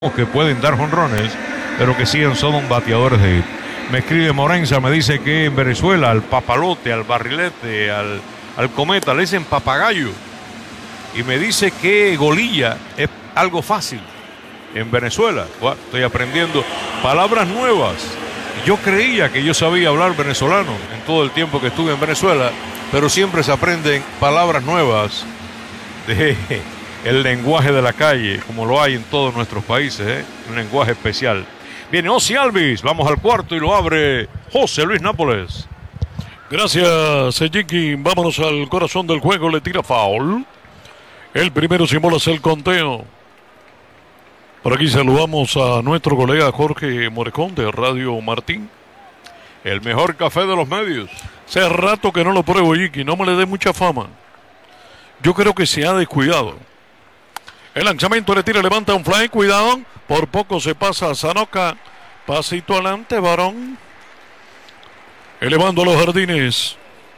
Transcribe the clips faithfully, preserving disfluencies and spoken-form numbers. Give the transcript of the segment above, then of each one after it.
que pueden dar jonrones, pero que siguen son bateadores de hit. Me escribe Morenza, me dice que en Venezuela al papalote, al barrilete, al, al cometa le dicen papagayo. Y me dice que golilla es algo fácil en Venezuela. Bueno, estoy aprendiendo palabras nuevas. Yo creía que yo sabía hablar venezolano en todo el tiempo que estuve en Venezuela, pero siempre se aprenden palabras nuevas de el lenguaje de la calle, como lo hay en todos nuestros países, ¿eh? Un lenguaje especial. Viene Ozzy Alvis, vamos al cuarto y lo abre José Luis Nápoles. Gracias, Sejiki. Vámonos al corazón del juego, le tira foul. El primero sin bolas el conteo. Por aquí saludamos a nuestro colega Jorge Morejón de Radio Martín. El mejor café de los medios. Hace rato que no lo pruebo, Jiki, no me le dé mucha fama. Yo creo que se ha descuidado. El lanzamiento le tira, levanta un fly, cuidado. Por poco se pasa a Sanoka. Pasito adelante, varón. Elevando a los jardines.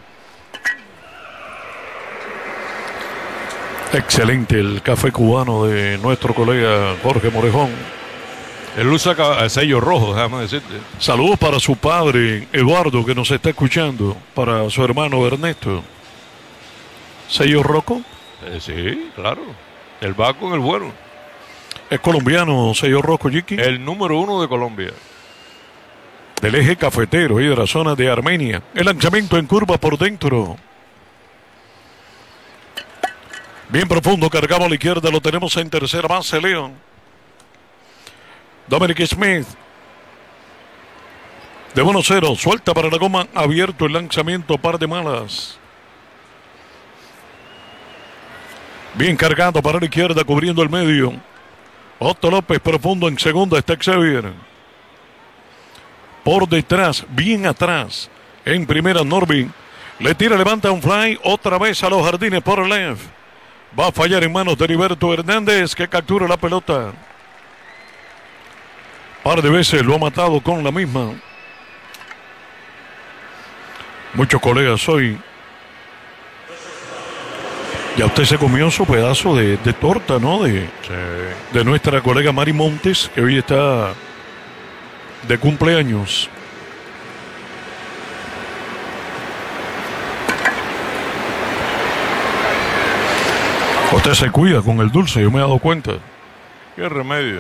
Excelente el café cubano de nuestro colega Jorge Morejón. Él usa sello rojo, déjame decirte. Saludos para su padre, Eduardo, que nos está escuchando. Para su hermano Ernesto. ¿Sello rojo? Eh, sí, claro. El va con el bueno. Es colombiano, sello rojo, Jiki. El número uno de Colombia. Del eje cafetero y de la zona de Armenia. El lanzamiento en curva por dentro. Bien profundo, cargado a la izquierda. Lo tenemos en tercera base, León. Dominic Smith. De uno cero. Suelta para la goma. Abierto el lanzamiento. Par de malas. Bien cargado para la izquierda, cubriendo el medio. Otto López profundo en segunda, está Xavier. Por detrás, bien atrás. En primera, Norby. Le tira, levanta un fly. Otra vez a los jardines por el left. Va a fallar en manos de Heriberto Hernández, que captura la pelota. Par de veces lo ha matado con la misma. Muchos colegas hoy. Ya usted se comió su pedazo de, de torta, ¿no? De, sí. de nuestra colega Mari Montes, que hoy está de cumpleaños. Usted se cuida con el dulce, yo me he dado cuenta. Qué remedio.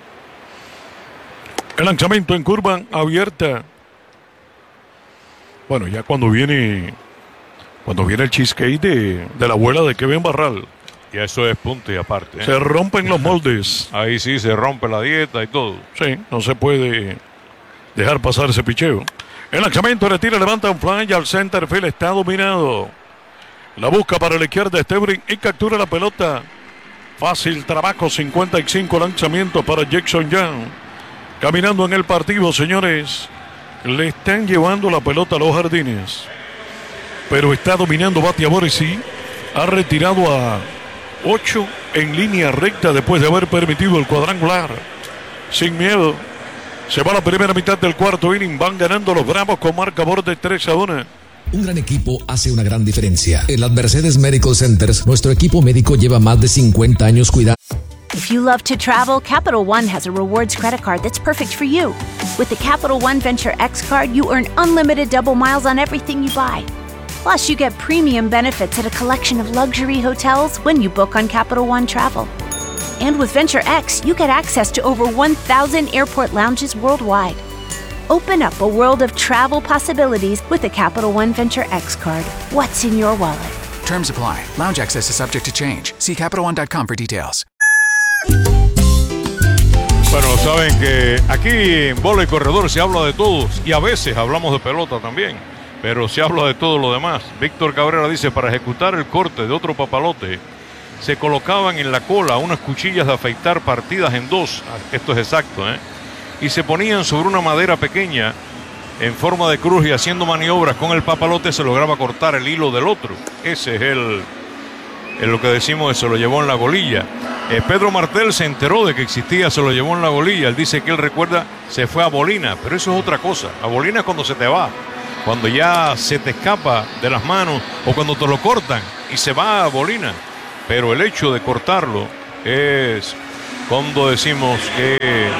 El lanzamiento en curva abierta. Bueno, ya cuando viene... Cuando viene el cheesecake de, de la abuela de Kevin Barral. Y eso es punto y aparte, ¿eh? Se rompen los moldes. Ahí sí se rompe la dieta y todo. Sí, no se puede dejar pasar ese picheo. El lanzamiento retira, levanta un fly al center field, está dominado. La busca para la izquierda Stebring y captura la pelota. Fácil trabajo, cincuenta y cinco lanzamientos para Jackson Young. Caminando en el partido, señores. Le están llevando la pelota a los jardines. Pero está dominando bateadores, sí. Ha retirado a ocho en línea recta después de haber permitido el cuadrangular. Sin miedo. Se va la primera mitad del cuarto inning. Van ganando los Bravos con marcador de tres a uno. Un gran equipo hace una gran diferencia. En las Mercedes Medical Centers, nuestro equipo médico lleva más de cincuenta años cuidando. If you love to travel, Capital One has a rewards credit card that's perfect for you. With the Capital One Venture X card, you earn unlimited double miles on everything you buy. Plus, you get premium benefits at a collection of luxury hotels when you book on Capital One Travel. And with Venture X, you get access to over one thousand airport lounges worldwide. Open up a world of travel possibilities with the Capital One Venture X card. What's in your wallet? Terms apply. Lounge access is subject to change. See Capital One dot com for details. Bueno, saben que aquí en Bola y Corredor se habla de todos y a veces hablamos de pelota también. Pero se habla de todo lo demás. Víctor Cabrera dice, para ejecutar el corte de otro papalote, se colocaban en la cola unas cuchillas de afeitar partidas en dos, esto es exacto, ¿eh? Y se ponían sobre una madera pequeña en forma de cruz y haciendo maniobras con el papalote se lograba cortar el hilo del otro. Ese es el, el lo que decimos, se lo llevó en la golilla. Eh, Pedro Martel se enteró de que existía, se lo llevó en la golilla. Él dice que él recuerda, se fue a bolina, pero eso es otra cosa. A bolina es cuando se te va. Cuando ya se te escapa de las manos o cuando te lo cortan y se va a bolina. Pero el hecho de cortarlo es cuando decimos que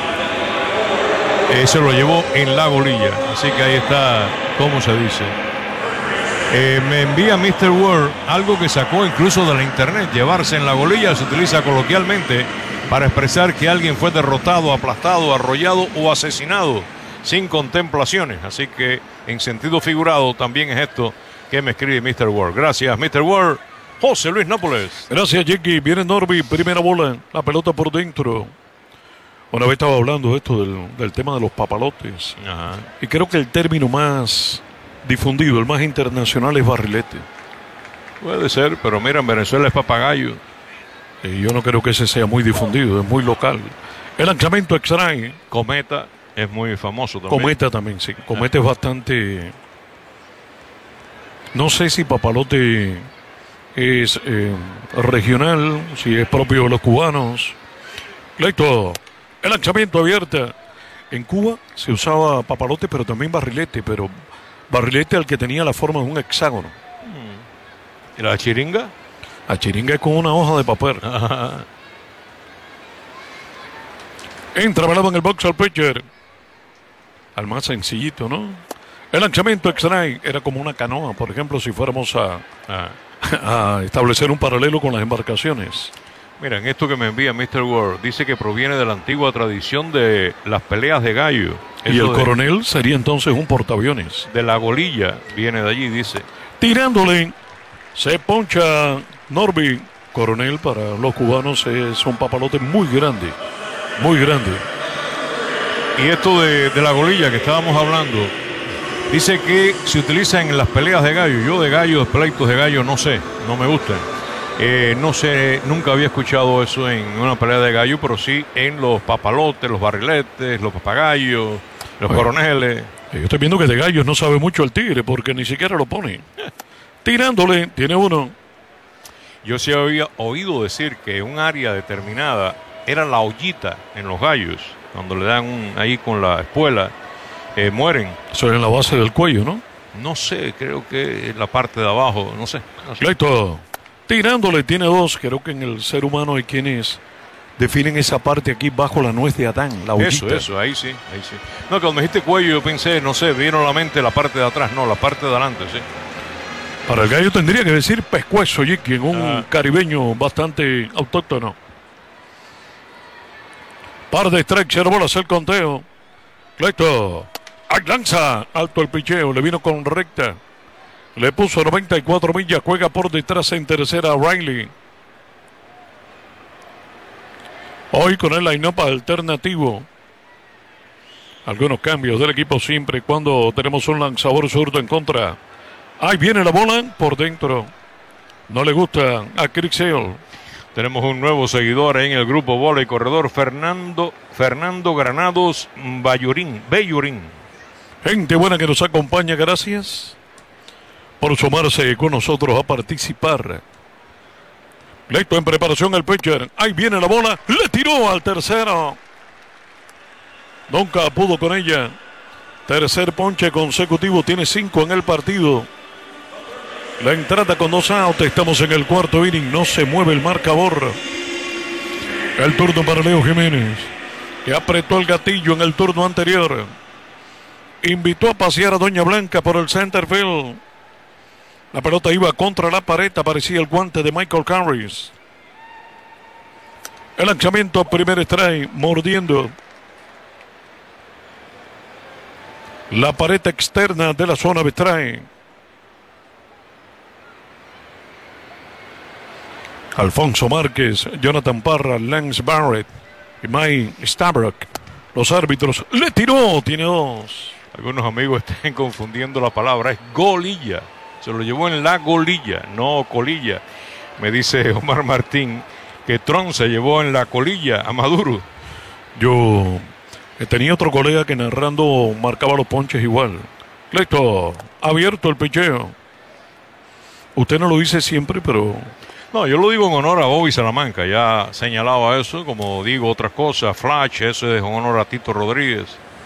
eh, se lo llevó en la golilla. Así que ahí está, ¿cómo se dice? Eh, me envía mister World algo que sacó incluso de la internet. Llevarse en la golilla se utiliza coloquialmente para expresar que alguien fue derrotado, aplastado, arrollado o asesinado sin contemplaciones. Así que en sentido figurado también es esto que me escribe mister World. Gracias, mister World. José Luis Nápoles. Gracias, Jackie. Viene Norby, primera bola, la pelota por dentro. Una vez estaba hablando esto del, del tema de los papalotes. Ajá. Y creo que el término más difundido, el más internacional, es barrilete. Puede ser, pero mira, en Venezuela es papagayo. Y yo no creo que ese sea muy difundido, es muy local. El lanzamiento extrae. Cometa es muy famoso también. Cometa también, sí. Cometa es bastante... No sé si papalote es eh, regional, si es propio de los cubanos. Listo. El lanzamiento abierta. En Cuba se usaba papalote, pero también barrilete, pero barrilete al que tenía la forma de un hexágono. ¿Y la chiringa? La chiringa es con una hoja de papel. Ajá. Entra balado en el box al pitcher. Al más sencillito, ¿no? El lanzamiento extrae era como una canoa, por ejemplo, si fuéramos a, Ah. a establecer un paralelo con las embarcaciones. Miren, esto que me envía mister World dice que proviene de la antigua tradición de las peleas de gallo. Y Eso el de, coronel sería entonces un portaaviones. de la golilla viene de allí, dice. Tirándole, se poncha Norby. Coronel para los cubanos es un papalote muy grande, muy grande. Y esto de, de la golilla que estábamos hablando, dice que se utiliza en las peleas de gallo. Yo de gallo, de pleitos de gallo, no sé, no me gustan. Eh, no sé, nunca había escuchado eso en una pelea de gallo, pero sí en los papalotes, los barriletes, los papagayos, los Bueno, coroneles. Yo estoy viendo que de gallos no sabe mucho el tigre porque ni siquiera lo pone. Tirándole, tiene uno. Yo sí había oído decir que un área determinada era la ollita en los gallos. Cuando le dan un, ahí con la espuela, eh, mueren. Eso es en la base del cuello, ¿no? No sé, creo que en la parte de abajo, no sé. No sé. Listo. Tirándole, tiene dos. Creo que en el ser humano hay quienes definen esa parte aquí bajo la nuez de Adán, la ollita. Eso, eso, ahí sí, ahí sí. No, cuando me dijiste cuello yo pensé, no sé, vino a la mente la parte de atrás, no, la parte de adelante, sí. Para el gallo tendría que decir pescuezo, Jiki, en un Ah. caribeño bastante autóctono. Par de strikes, cero bolas el conteo. Listo. Ahí lanza. Alto el picheo, le vino con recta. Le puso noventa y cuatro millas, juega por detrás en tercera Riley. Hoy con el line-up alternativo. Algunos cambios del equipo siempre y cuando tenemos un lanzador zurdo en contra. Ahí viene la bola por dentro. No le gusta a Chris Sale. Tenemos un nuevo seguidor ahí en el grupo Bola y Corredor, Fernando, Fernando Granados Bayurín, Bayurín. Gente buena que nos acompaña, gracias por sumarse con nosotros a participar. Listo en preparación el pitcher. Ahí viene la bola. Le tiró al tercero. Nunca pudo con ella. Tercer ponche consecutivo. Tiene cinco en el partido. La entrada con dos outs. Estamos en el cuarto inning. No se mueve el marcador. El turno para Leo Jiménez, que apretó el gatillo en el turno anterior. Invitó a pasear a Doña Blanca por el center field. La pelota iba contra la pared, aparecía el guante de Michael Harris. El lanzamiento, primer strike, mordiendo la pared externa de la zona de strike. Alfonso Márquez, Jonathan Parra, Lance Barrett y Mike Stabrock. Los árbitros, le tiró, tiene dos. Algunos amigos están confundiendo la palabra, es golilla. Se lo llevó en la golilla, no colilla. Me dice Omar Martín que Trump se llevó en la colilla a Maduro. Yo tenía otro colega que narrando marcaba los ponches igual. Listo, abierto el picheo. Usted no lo dice siempre, pero... No, yo lo digo en honor a Bobby Salamanca. Ya señalaba eso, como digo otras cosas. Flash, eso es en honor a Tito Rodríguez.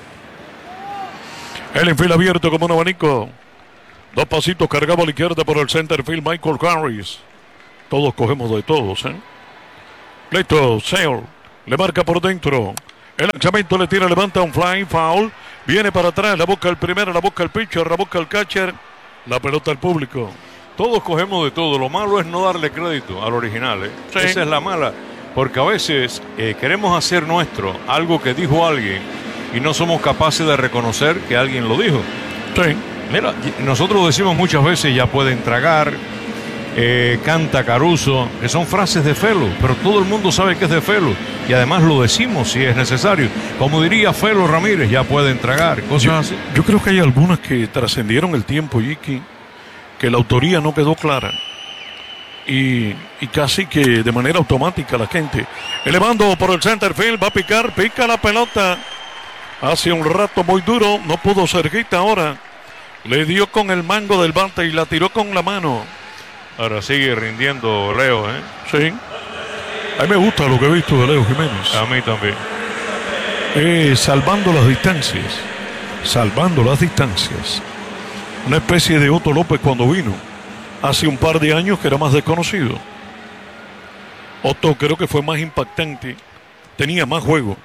El infield abierto como un abanico. Dos pasitos cargaba a la izquierda por el center field Michael Harris. Todos cogemos de todos, ¿eh? Listo, Sale. Le marca por dentro. El lanzamiento le tira, levanta un fly, foul. Viene para atrás, la busca el primero, la busca el pitcher, la busca el catcher. La pelota al público. Todos cogemos de todo. Lo malo es no darle crédito al original. ¿eh? Sí. Esa es la mala. Porque a veces eh, queremos hacer nuestro algo que dijo alguien y no somos capaces de reconocer que alguien lo dijo. Sí. Mira, nosotros decimos muchas veces ya pueden tragar, eh, canta Caruso, que son frases de Felo, pero todo el mundo sabe que es de Felo y además lo decimos si es necesario. Como diría Felo Ramírez, ya pueden tragar, cosas Yo, así. yo creo que hay algunas que trascendieron el tiempo, Jiki, que la autoría no quedó clara. Y, y casi que de manera automática la gente. Elevando por el center field, va a picar, pica la pelota. Hace un rato muy duro, no pudo cerquita ahora. Le dio con el mango del bate y la tiró con la mano. Ahora sigue rindiendo Leo, ¿eh? Sí. A mí me gusta lo que he visto de Leo Jiménez. A mí también. Eh, salvando las distancias. Salvando las distancias. Una especie de Otto López cuando vino. Hace un par de años que era más desconocido. Otto creo que fue más impactante. Tenía más juego.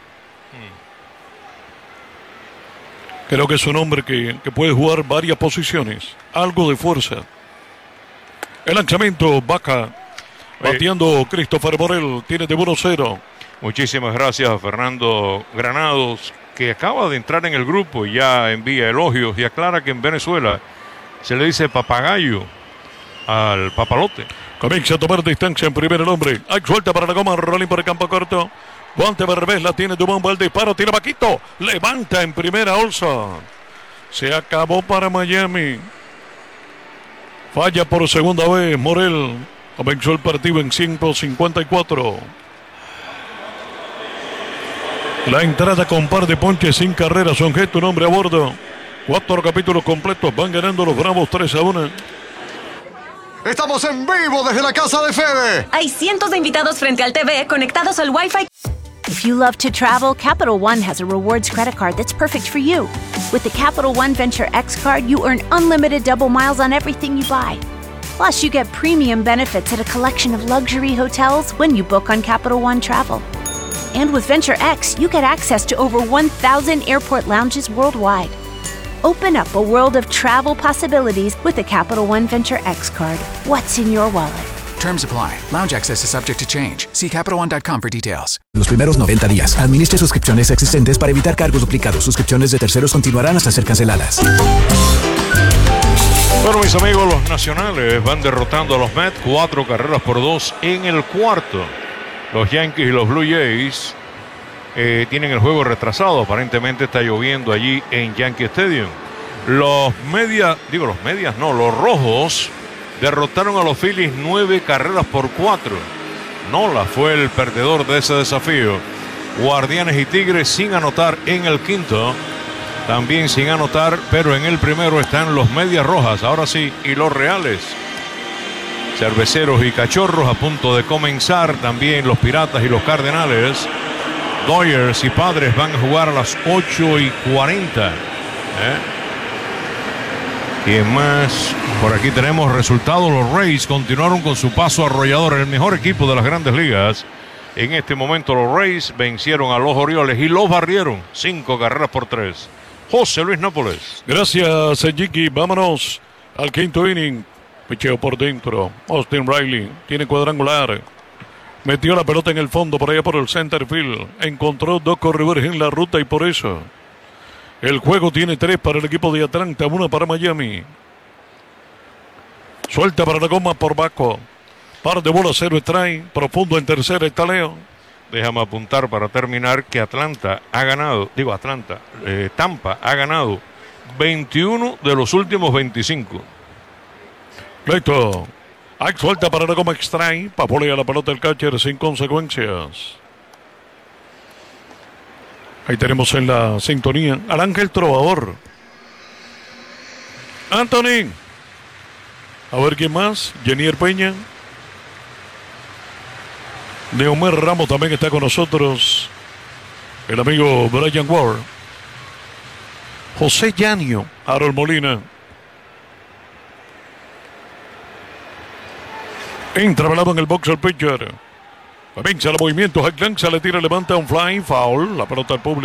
Creo que es un hombre que, que puede jugar varias posiciones. Algo de fuerza. El lanzamiento, Vaca. Bateando Christopher Morel. Tiene de uno cero. Muchísimas gracias a Fernando Granados, que acaba de entrar en el grupo y ya envía elogios y aclara que en Venezuela se le dice papagayo al papalote. Comienza a tomar distancia en primer el hombre. Hay suelta para la goma. Rolling por el campo corto. Guante Berbés la tiene Dumont. El disparo. Tira Vaquito. Levanta en primera Olson. Se acabó para Miami. Falla por segunda vez Morel. Comenzó el partido en ciento cincuenta y cuatro. La entrada con par de ponches sin carrera. Son Gesto, un hombre a bordo. Cuatro capítulos completos. Van ganando los Bravos tres a uno. Estamos en vivo desde la casa de Fede. Hay cientos de invitados frente al T V conectados al Wi-Fi. If you love to travel, Capital One has a rewards credit card that's perfect for you. With the Capital One Venture X card, you earn unlimited double miles on everything you buy. Plus, you get premium benefits at a collection of luxury hotels when you book on Capital One Travel. And with Venture X, you get access to over one thousand airport lounges worldwide. Open up a world of travel possibilities with the Capital One Venture X card. What's in your wallet? Terms apply. Lounge access is subject to change. See Capital One dot com for details. Los primeros noventa días. Administre suscripciones existentes para evitar cargos duplicados. Suscripciones de terceros continuarán hasta ser canceladas. Bueno, mis amigos, los nacionales van derrotando a los Mets cuatro carreras por dos en el cuarto. Los Yankees y los Blue Jays eh, tienen el juego retrasado. Aparentemente está lloviendo allí en Yankee Stadium. Los medias, digo los medias, no, los rojos derrotaron a los Phillies nueve carreras por cuatro. Nola fue el perdedor de ese desafío. Guardianes y Tigres sin anotar en el quinto. También sin anotar, pero en el primero están los medias rojas, ahora sí, y los reales. Cerveceros y Cachorros a punto de comenzar. También los Piratas y los Cardenales. Dodgers y Padres van a jugar a las ocho y cuarenta. ¿Eh? ¿Quién más? Por aquí tenemos resultados. Los Rays continuaron con su paso arrollador. El mejor equipo de las grandes ligas. En este momento los Rays vencieron a los Orioles y los barrieron. Cinco carreras por tres. José Luis Nápoles. Gracias, Jiki. Vámonos al quinto inning. Picheo por dentro. Austin Riley tiene cuadrangular. Metió la pelota en el fondo por allá por el center field. Encontró dos corredores en la ruta y por eso el juego tiene tres para el equipo de Atlanta, una para Miami. Suelta para la goma por Baco. Par de bolas, cero strike. Profundo en tercera está Leo. Déjame apuntar para terminar que Atlanta ha ganado, digo Atlanta, eh, Tampa ha ganado veintiuno de los últimos veinticinco. Listo. Hay suelta para la goma extrae. Papolea la pelota del catcher sin consecuencias. Ahí tenemos en la sintonía al Ángel Trovador. Anthony. A ver quién más. Jenier Peña. Neomer Ramos también está con nosotros. El amigo Brian Ward. José Yanio. Harold Molina. Entra velado en el box el pitcher. Comienza el movimiento, Jack lanza, le tira, levanta un fly, foul, la pelota al público.